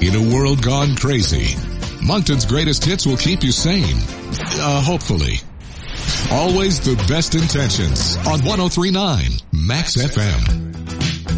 In a world gone crazy, Moncton's greatest hits will keep you sane. Hopefully. Always the best intentions on 103.9 Max FM.